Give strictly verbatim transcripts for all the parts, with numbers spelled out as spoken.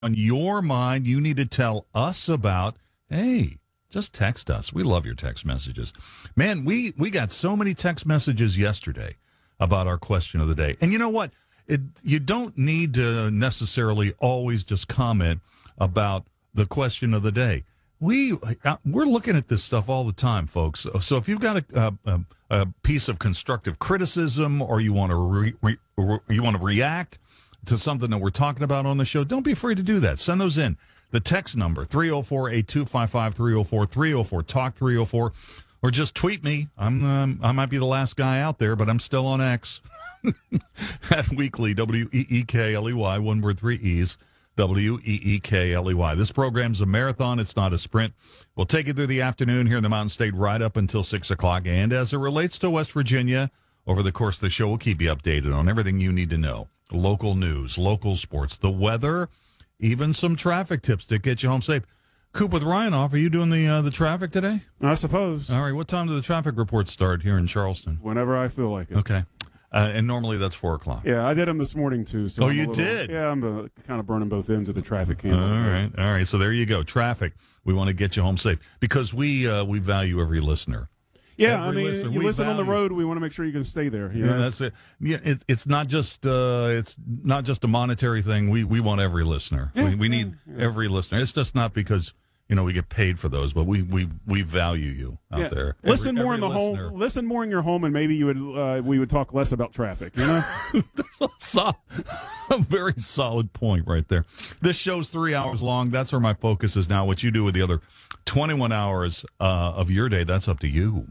on your mind you need to tell us about, hey, just text us. We love your text messages. Man, we, we got so many text messages yesterday about our question of the day. And you know what? It, you don't need to necessarily always just comment about the question of the day. We, we're looking at this stuff all the time, folks. So if you've got a, a, a piece of constructive criticism or you want to re, re, you want to react to something that we're talking about on the show, don't be afraid to do that. Send those in. The text number, three oh four, eight two five five, three oh four, three oh four, talk three oh four, or just tweet me. I'm um, I might be the last guy out there, but I'm still on X. At Weekly, W E E K L E Y, one word, three E's, W E E K L E Y. This program's a marathon. It's not a sprint. We'll take you through the afternoon here in the Mountain State right up until six o'clock. And as it relates to West Virginia, over the course of the show, we'll keep you updated on everything you need to know. Local news, local sports, the weather, even some traffic tips to get you home safe. Coop with Ryan off. Are you doing the uh, the traffic today? I suppose. All right. What time do the traffic reports start here in Charleston? Whenever I feel like it. Okay. Uh, and normally that's four o'clock. Yeah, I did them this morning, too. So oh, I'm you little, did? Yeah, I'm uh, kind of burning both ends of the traffic candle. All right. All right. So there you go. Traffic. We want to get you home safe because we uh, we value every listener. Yeah, Every I mean, listener, you listen value. on the road, we want to make sure you can stay there. You Yeah, know? that's it. Yeah, it, it's not just uh, it's not just a monetary thing. We we want every listener. Yeah, we we need yeah, yeah. every listener. It's just not because you know we get paid for those, but we we, we value you out yeah. there. Listen Every- more in the every listener. home. Listen more in your home, and maybe you would uh, we would talk less about traffic. You know, So- a very solid point right there. This show's three hours long. That's where my focus is now. What you do with the other twenty-one hours uh, of your day, that's up to you.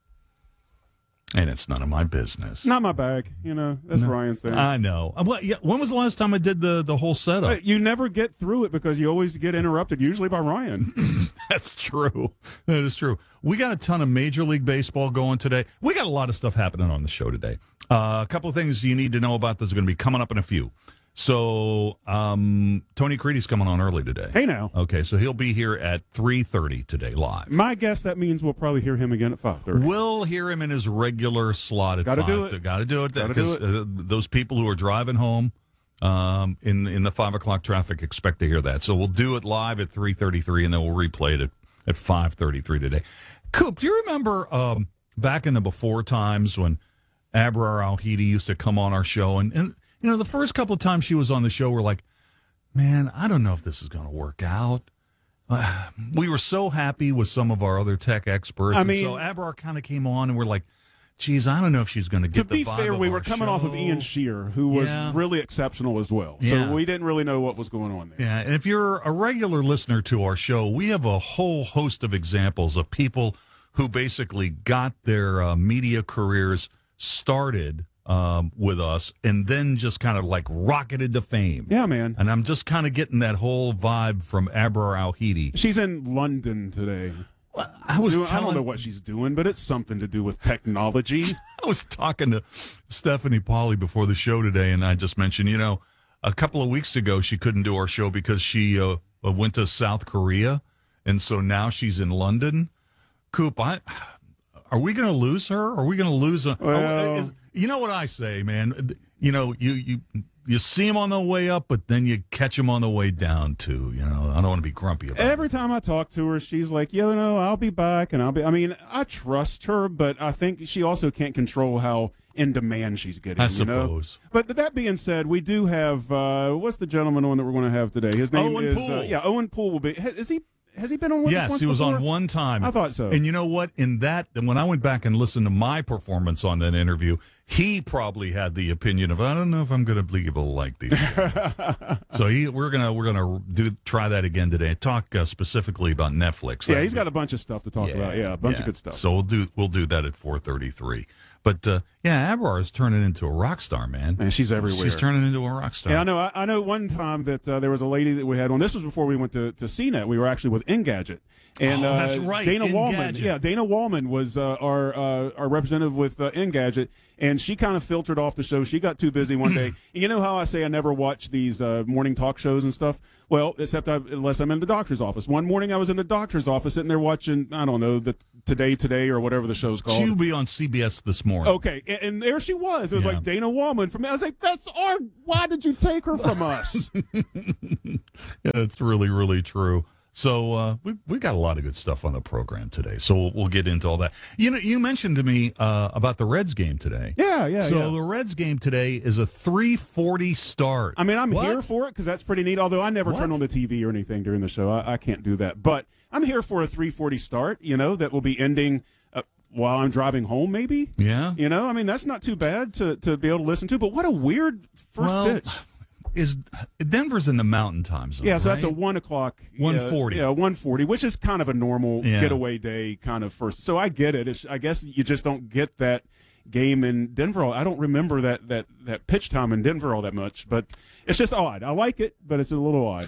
And it's none of my business. not my bag. You know, that's No. Ryan's thing. I know. Uh, What, yeah, when was the last time I did the, the whole setup? But you never get through it because you always get interrupted, usually by Ryan. That's true. That is true. We got a ton of Major League Baseball going today. We got a lot of stuff happening on the show today. Uh, a couple of things you need to know about this are going to be coming up in a few. So um, Tony Creedy's coming on early today. Hey, now. Okay, so he'll be here at three thirty today live. My guess that means we'll probably hear him again at five thirty. We'll hear him in his regular slot at Gotta five. do it. Got to do it. Gotta Because do uh, those people who are driving home um, in in the five o'clock traffic expect to hear that. So we'll do it live at three thirty-three, and then we'll replay it at, at five thirty-three today. Coop, do you remember um, back in the before times when Abrar Al-Hidi used to come on our show? And, and, you know, the first couple of times she was on the show, we're like, man, I don't know if this is going to work out. Uh, we were so happy with some of our other tech experts. I and mean- so Abrar kind of came on, and we're like, geez, I don't know if she's going to To get the be vibe fair, of we our were coming show. off of Ian Shear, who was Yeah. really exceptional as well. Yeah. So we didn't really know what was going on there. Yeah, and if you're a regular listener to our show, we have a whole host of examples of people who basically got their uh, media careers started um, with us and then just kind of like rocketed to fame. Yeah, man. And I'm just kind of getting that whole vibe from Abrar Al-Hidi. She's in London today. I was Doing- I telling, don't know what she's doing, but it's something to do with technology. I was talking to Stephanie Pauly before the show today, and I just mentioned, you know, a couple of weeks ago she couldn't do our show because she uh, went to South Korea, and so now she's in London. Coop, I, are we going to lose her? Are we going to lose a? Well- is, you know what I say, man. You know, you you you see them on the way up, but then you catch them on the way down too. You know, I don't want to be grumpy about Every it. time I talk to her, she's like, "Yo, no, I'll be back," and I'll be. I mean, I trust her, but I think she also can't control how in demand she's getting. I you know? suppose. But that being said, we do have uh, what's the gentleman on that we're going to have today? His name Owen is Poole. Uh, yeah, Owen Poole will be. Has, is he? Has he been on with us Yes, once he was before? on one time. I thought so. And you know what? In that, and when I went back and listened to my performance on that interview, he probably had the opinion of, I don't know if I'm going to be able to like these guys. So he, we're gonna we're gonna do try that again today. Talk uh, specifically about Netflix. Yeah, That'd he's be- got a bunch of stuff to talk yeah, about. Yeah, a bunch yeah. of good stuff. So we'll do we'll do that at four thirty-three. But uh, yeah, Abrar is turning into a rock star, man. Man, she's everywhere. She's turning into a rock star. Yeah, I know. I, I know. One time that uh, there was a lady that we had on. This was before we went to, to C net. We were actually with Engadget, and Oh, that's uh, right, Dana Wallman. Engadget. Yeah, Dana Wallman was uh, our uh, our representative with uh, Engadget, and she kind of filtered off the show. She got too busy one day. You know how I say I never watch these uh, morning talk shows and stuff. Well, except I, unless I'm in the doctor's office. One morning I was in the doctor's office sitting there watching, I don't know, the Today Today or whatever the show's called. She'll be on C B S this morning. Okay, and, and there she was. It was Yeah. like Dana Wallman from. I was like, "That's our. Why did you take her from us?" Yeah, it's really, really true. So uh, we we got a lot of good stuff on the program today. So we'll, we'll get into all that. You know, you mentioned to me uh, about the Reds game today. Yeah, yeah. So yeah. the Reds game today is a three forty start. I mean, I'm What? here for it because that's pretty neat. Although I never What? turn on the T V or anything during the show, I, I can't do that. But I'm here for a three forty start. You know, that will be ending uh, while I'm driving home. Maybe. Yeah. You know, I mean, that's not too bad to to be able to listen to. But what a weird first Well, pitch. Is Denver's in the Mountain Time zone? Yeah, so right? that's a one o'clock. one forty. Yeah, one forty, which is kind of a normal Yeah. getaway day kind of first. So I get it. It's, I guess you just don't get that game in Denver. I don't remember that, that, that pitch time in Denver all that much, but it's just odd. I like it, but it's a little odd.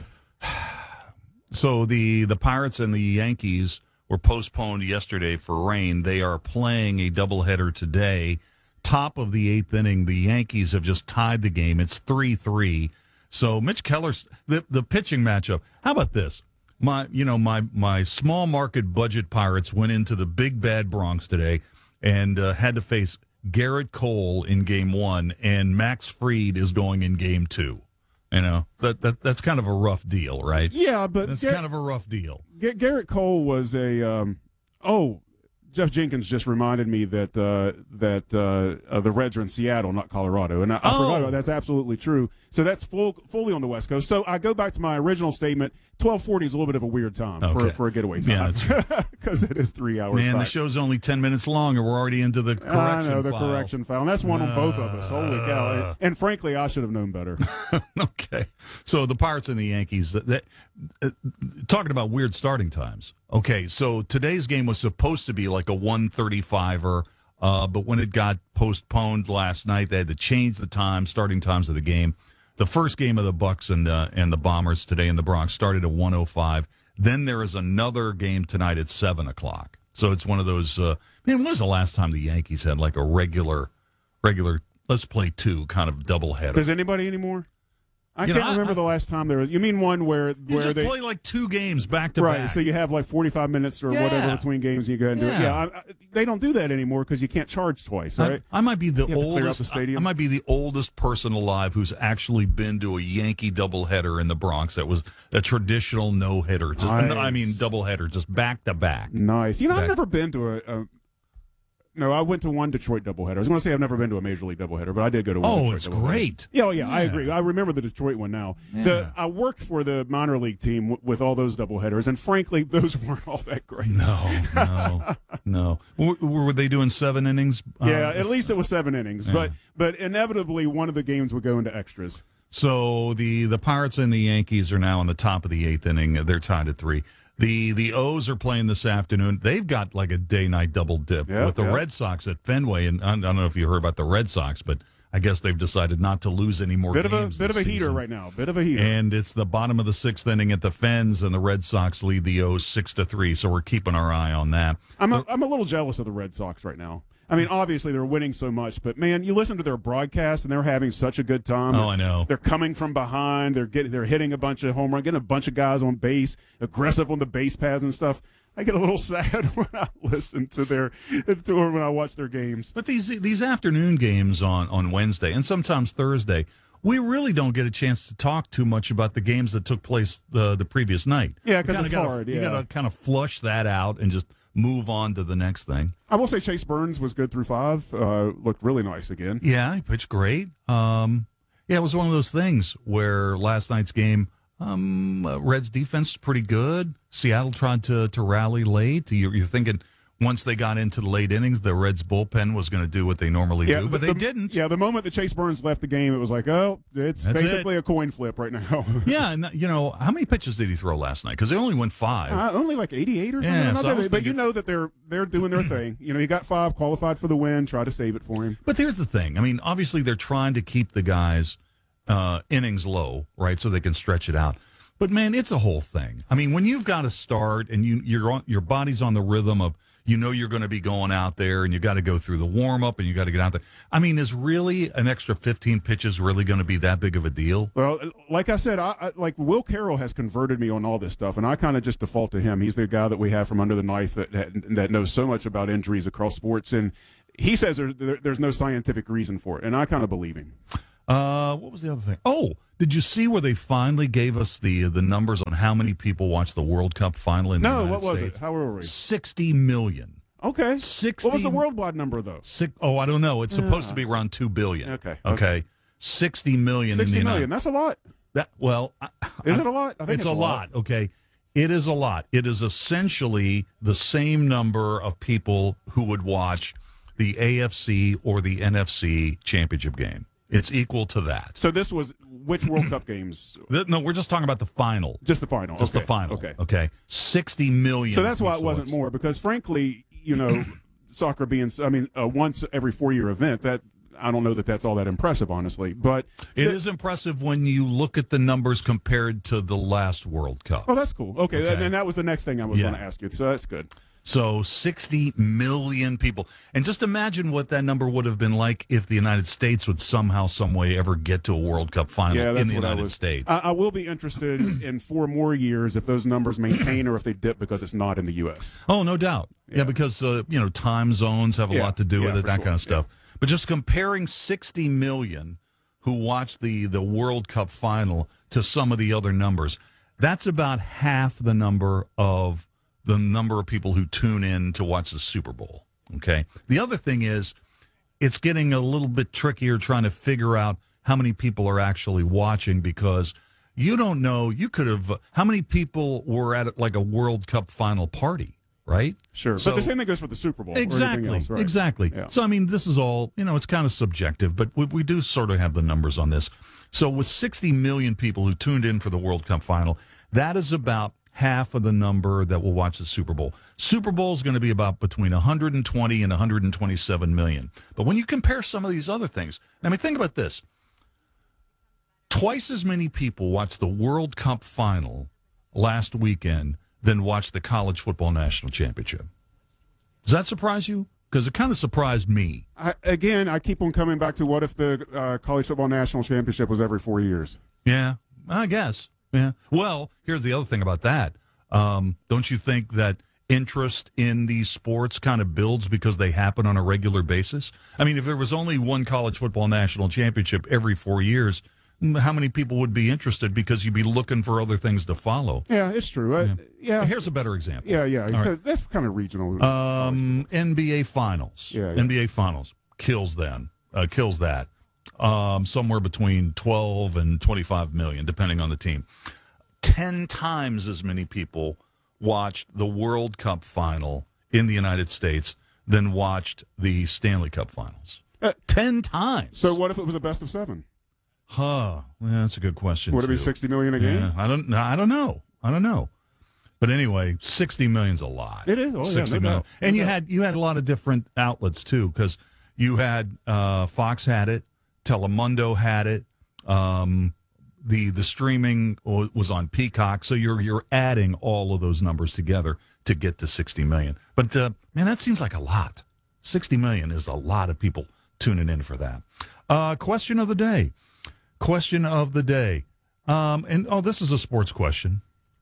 So the the Pirates and the Yankees were postponed yesterday for rain. They are playing a doubleheader today. Top of the eighth inning, the Yankees have just tied the game. It's three three. So Mitch Keller's the the pitching matchup. How about this? My you know my my small market budget Pirates went into the big bad Bronx today and uh, had to face Garrett Cole in game one, and Max Fried is going in game two. You know that that that's kind of a rough deal, right? Yeah, but That's Gar- kind of a rough deal. Ga- Garrett Cole was a um, oh. Jeff Jenkins just reminded me that uh, that uh, uh, the Reds are in Seattle, not Colorado, and I, I Oh. forgot about that. That's absolutely true. So that's full, fully on the West Coast. So I go back to my original statement. twelve forty is a little bit of a weird time Okay. for, for a getaway Yeah, time because it is three hours. Man, the back. show's only ten minutes long, and we're already into the correction I know the file. correction file, and that's one on both of us. Holy cow! And, and frankly, I should have known better. Okay, so the Pirates and the Yankees. That, that uh, talking about weird starting times. Okay, so today's game was supposed to be like a one thirty-five-er, uh, but when it got postponed last night, they had to change the time, starting times of the game. The first game of the Bucks and uh, and the Bombers today in the Bronx started at one oh five. Then there is another game tonight at seven o'clock. So it's one of those. Uh, man, when was the last time the Yankees had like a regular, regular? Let's play two kind of doubleheader. Does anybody anymore? I You can't know, I- remember I- the last time there was. You mean one where You where just they play like two games back to right? back. So you have like forty-five minutes or Yeah. whatever between games, and you go and do Yeah. it. Yeah, I, I, they don't do that anymore because you can't charge twice, right? I, I might be the You have to clear out oldest. the stadium. I might be the oldest person alive who's actually been to a Yankee doubleheader in the Bronx. That was a traditional no hitter. Nice. I mean doubleheader, just back to back. Nice. You know, I've Back- never been to a. a no, I went to one Detroit doubleheader. I was going to say I've never been to a major league doubleheader, but I did go to one. Oh, Detroit it's doubleheader. great. Yeah, oh, yeah, I Yeah. agree. I remember the Detroit one now. Yeah. The I worked for the minor league team w- with all those doubleheaders, and frankly, those weren't all that great. No, no, no. Were, were they doing seven innings? Yeah, Uh, at least it was seven innings, but but inevitably one of the games would go into extras. So the the Pirates and the Yankees are now on the top of the eighth inning. They're tied at three. The the O's are playing this afternoon. They've got like a day night double dip Yeah, with the yeah. Red Sox at Fenway, and I don't know if you heard about the Red Sox, but I guess they've decided not to lose any more Bit of a games. bit of this a heater season. right now. Bit of a heater. And it's the bottom of the sixth inning at the Fens, and the Red Sox lead the O's six to three. So we're keeping our eye on that. I'm a, I'm a little jealous of the Red Sox right now. I mean, obviously they're winning so much, but man, you listen to their broadcast and they're having such a good time. Oh, I know. They're coming from behind. They're getting they're hitting a bunch of home runs, getting a bunch of guys on base, aggressive on the base paths and stuff. I get a little sad when I listen to their to or when I watch their games. But these these afternoon games on, on Wednesday and sometimes Thursday, we really don't get a chance to talk too much about the games that took place the the previous night. Yeah, 'cause You kinda it's gotta- hard, You yeah. got to kind of flush that out and just move on to the next thing. I will say Chase Burns was good through five. Uh, looked really nice again. Yeah, he pitched great. Um, yeah, it was one of those things where last night's game, um, uh, Reds defense is pretty good. Seattle tried to to rally late. You're, you're thinking once they got into the late innings, the Reds bullpen was going to do what they normally do, but the- they the- didn't. Yeah, the moment that Chase Burns left the game, it was like, oh, it's That's basically a coin flip right now. Yeah, and you know how many pitches did he throw last night? Because they only went five. Uh, only like eighty-eight or something. Yeah, Not so I that was many, but you thinking- know that they're they're doing their thing. You know, he got five, qualified for the win. Try to save it for him. But here's the thing. I mean, obviously they're trying to keep the guys' uh, innings low, right, so they can stretch it out. But man, it's a whole thing. I mean, when you've got to start and you you're on, your body's on the rhythm of You know you're going to be going out there, and you got to go through the warm-up, and you got to get out there. I mean, is really an extra fifteen pitches really going to be that big of a deal? Well, like I said, I, I, like Will Carroll has converted me on all this stuff, and I kind of just default to him. He's the guy that we have from under the knife that that, that knows so much about injuries across sports, and he says there, there, there's no scientific reason for it, and I kind of believe him. Uh, what was the other thing? Oh, did you see where they finally gave us the the numbers on how many people watched the World Cup final in the No, United what was States? it? How were we? sixty million. Okay. sixty, What was the worldwide number, though? Six, oh, I don't know. It's supposed to be around two billion. Okay. Okay. Okay. sixty million. sixty in the million. United, That's a lot. that well, I, Is I, it a lot? I think it's, it's a lot. Okay. It is a lot. It is essentially the same number of people who would watch the A F C or the N F C championship game. It's equal to that. So this was which World Cup games? Th- No, we're just talking about the final. Just the final. Just okay. the final. Okay. Okay. sixty million. So that's why it wasn't people. more, because frankly, you know, soccer being, I mean, a once every four year event, that I don't know that that's all that impressive, honestly. But It is impressive when you look at the numbers compared to the last World Cup. oh, that's cool. Okay, Okay. and that was the next thing I was Yeah. going to ask you. So that's good. So sixty million people. And just imagine what that number would have been like if the United States would somehow, some way ever get to a World Cup final Yeah, that's in the what I United was. States. I, I will be interested in four more years if those numbers maintain or if they dip because it's not in the U S. Oh, no doubt. Yeah, Yeah. because, uh, you know, time zones have a Yeah, lot to do yeah, with it, for that sure. kind of stuff. But just comparing sixty million who watched the, the World Cup final to some of the other numbers, that's about half the number of the number of people who tune in to watch the Super Bowl. Okay. The other thing is, it's getting a little bit trickier trying to figure out how many people are actually watching, because you don't know. You could have, how many people were at like a World Cup final party, right? Sure. So- but the same thing goes for the Super Bowl. Or Exactly. anything else, right? Exactly. Yeah. So, I mean, this is all, you know, it's kind of subjective, but we, we do sort of have the numbers on this. So, with sixty million people who tuned in for the World Cup final, that is about half of the number that will watch the Super Bowl. Super Bowl is going to be about between one hundred twenty and one hundred twenty-seven million. But when you compare some of these other things, I mean, think about this. Twice as many people watched the World Cup final last weekend than watched the College Football National Championship. Does that surprise you? Because it kind of surprised me. I, again, I keep on coming back to what if the uh, College Football National Championship was every four years? Yeah, I guess. Yeah. Well, here's the other thing about that. Um, don't you think that interest in these sports kind of builds because they happen on a regular basis? I mean, if there was only one college football national championship every four years, how many people would be interested, because you'd be looking for other things to follow? Yeah, it's true. I, yeah. Here's a better example. Yeah, yeah. All right. That's kind of regional. Um, N B A Finals. Yeah, yeah. N B A Finals kills them. Uh, kills that. Um, somewhere between twelve and twenty-five million, depending on the team. Ten times as many people watched the World Cup final in the United States than watched the Stanley Cup finals. Uh, Ten times. so what if it was a best of seven? Huh. Yeah, that's a good question. Would it be too. sixty million a game? Yeah, I don't. I don't know. I don't know. But anyway, sixty million's a lot. It is. Oh, yeah, sixty no million. doubt. No And you doubt. had you had a lot of different outlets too, because you had uh, Fox had it, Telemundo had it, um, the the streaming wa- was on Peacock. So you're you're adding all of those numbers together to get to sixty million. But uh, man, that seems like a lot. Sixty million is a lot of people tuning in for that. Uh, question of the day. Question of the day. Um, and oh, this is a sports question.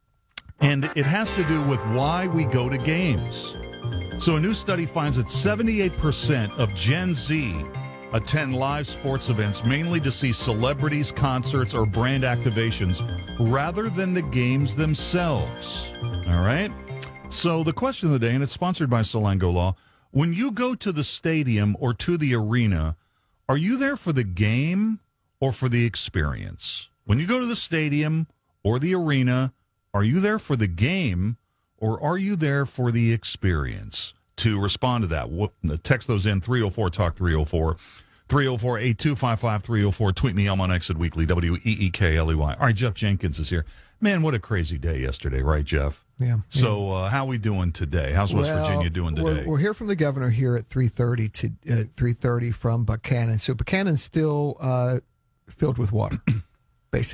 And it has to do with why we go to games. So a new study finds that seventy-eight percent of Gen Z attend live sports events mainly to see celebrities, concerts, or brand activations rather than the games themselves. All right? So the question of the day, and it's sponsored by Salango Law, when you go to the stadium or to the arena, are you there for the game or for the experience? When you go to the stadium or the arena, are you there for the game or are you there for the experience? To respond to that, whoop, text those in, three oh four talk three oh four, three oh four, eight two five five, three oh four. Tweet me, I'm on Exit Weekly, W E E K L E Y. All right, Jeff Jenkins is here. Man, what a crazy day yesterday, right, Jeff? Yeah. So uh, how we doing today? How's West Well, Virginia doing today? We're, we're hear from the governor here at three thirty to uh, three thirty from Buchanan. So Buchanan's still uh, filled with water, basically,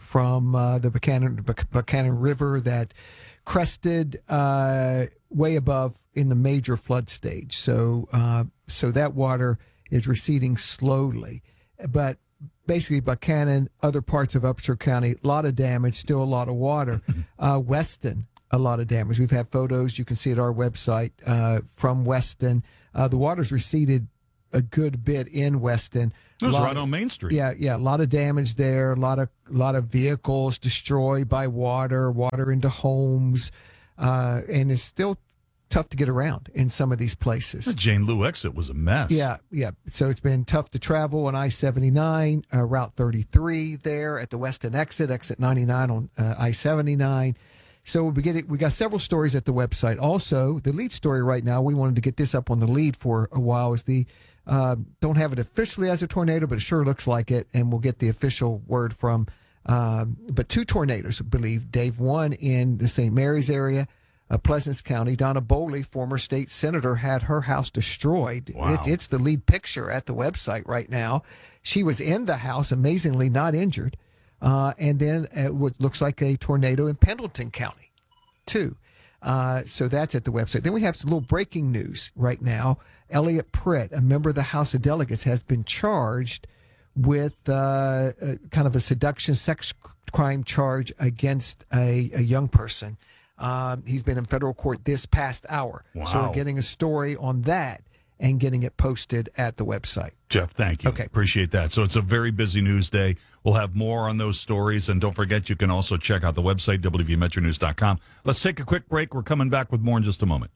from uh, the Buchanan, Buchanan River that crested uh, way above in the major flood stage. So, uh, so that water is receding slowly. But basically, Buchanan, other parts of Upshur County, a lot of damage, still a lot of water. Uh, Weston, a lot of damage. We've had photos you can see at our website uh, from Weston. Uh, the water's receded a good bit in Weston. It was right of, on Main Street. Yeah, yeah, a lot of damage there. A lot of a lot of vehicles destroyed by water, water into homes, uh, and it's still tough to get around in some of these places. The Jane Lew exit was a mess. Yeah, yeah. So it's been tough to travel on I seventy-nine, uh, Route thirty-three there at the Weston exit, exit ninety-nine on uh, I seventy-nine. So we'll be getting, we got several stories at the website. Also, the lead story right now, we wanted to get this up on the lead for a while, is the, uh, don't have it officially as a tornado, but it sure looks like it, and we'll get the official word from, um, but two tornadoes, I believe, Dave. One in the Saint Mary's area, uh, Pleasants County. Donna Boley, former state senator, had her house destroyed. Wow. It, it's the lead picture at the website right now. She was in the house, amazingly not injured. Uh, and then uh, what looks like a tornado in Pendleton County, too. Uh, so that's at the website. Then we have some little breaking news right now. Elliot Pritt, a member of the House of Delegates, has been charged with uh, a, kind of a seduction, sex crime charge against a, a young person. Um, he's been in federal court this past hour. Wow. So we're getting a story on that and getting it posted at the website. Jeff, thank you. Okay. Appreciate that. So it's a very busy news day. We'll have more on those stories. And don't forget, you can also check out the website, w v metro news dot com. Let's take a quick break. We're coming back with more in just a moment.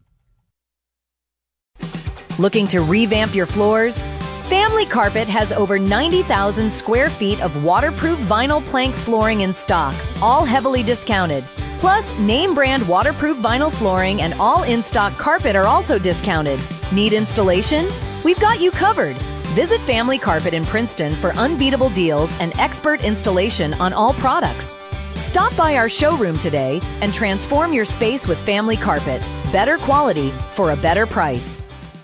Looking to revamp your floors? Family Carpet has over ninety thousand square feet of waterproof vinyl plank flooring in stock, all heavily discounted. Plus, name brand waterproof vinyl flooring and all in-stock carpet are also discounted. Need installation? We've got you covered. Visit Family Carpet in Princeton for unbeatable deals and expert installation on all products. Stop by our showroom today and transform your space with Family Carpet. Better quality for a better price.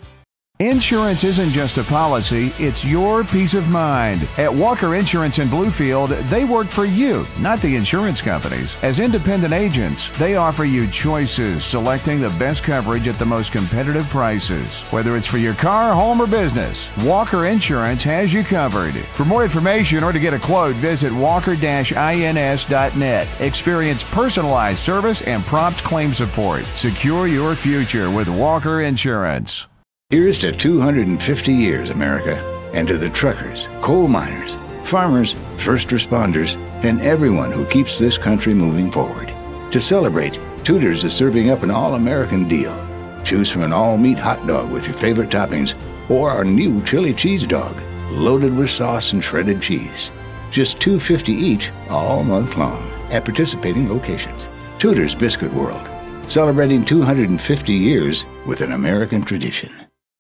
Insurance isn't just a policy, it's your peace of mind. At Walker Insurance in Bluefield, they work for you, not the insurance companies. As independent agents, they offer you choices, selecting the best coverage at the most competitive prices. Whether it's for your car, home, or business, Walker Insurance has you covered. For more information or to get a quote, visit walker dash ins dot net. Experience personalized service and prompt claim support. Secure your future with Walker Insurance. Here's to two hundred fifty years, America, and to the truckers, coal miners, farmers, first responders, and everyone who keeps this country moving forward. To celebrate, Tudor's is serving up an all-American deal. Choose from an all-meat hot dog with your favorite toppings or our new chili cheese dog, loaded with sauce and shredded cheese. Just two dollars and fifty cents each all month long at participating locations. Tudor's Biscuit World, celebrating two hundred fifty years with an American tradition.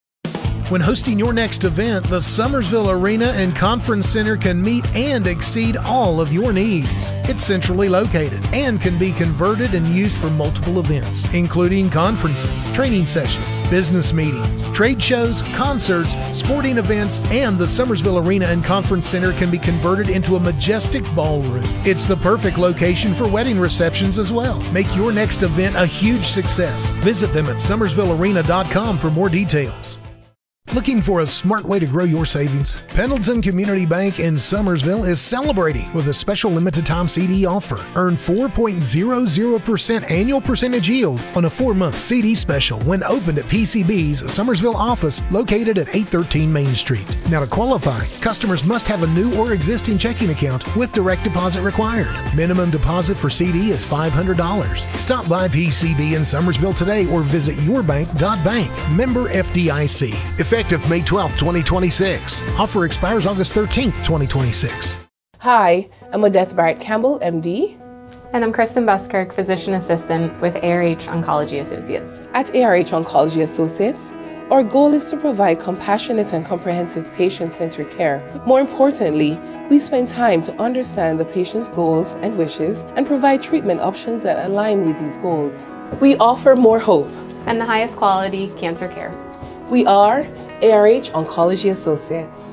When hosting your next event, the Summersville Arena and Conference Center can meet and exceed all of your needs. It's centrally located and can be converted and used for multiple events, including conferences, training sessions, business meetings, trade shows, concerts, sporting events, and the Summersville Arena and Conference Center can be converted into a majestic ballroom. It's the perfect location for wedding receptions as well. Make your next event a huge success. Visit them at summersville arena dot com for more details. Looking for a smart way to grow your savings? Pendleton Community Bank in Summersville is celebrating with a special limited time C D offer. Earn four point zero zero percent annual percentage yield on a four-month C D special when opened at P C B's Summersville office located at eight thirteen Main Street. Now to qualify, customers must have a new or existing checking account with direct deposit required. Minimum deposit for C D is five hundred dollars. Stop by P C B in Summersville today or visit your bank dot bank. Member F D I C. Effective May twelfth, twenty twenty-six. Offer expires August thirteenth, twenty twenty-six. Hi, I'm Odette Barrett Campbell, M D. And I'm Kristen Buskirk, Physician Assistant with A R H Oncology Associates. At A R H Oncology Associates, our goal is to provide compassionate and comprehensive patient-centered care. More importantly, we spend time to understand the patient's goals and wishes and provide treatment options that align with these goals. We offer more hope and the highest quality cancer care. We are A R H Oncology Associates.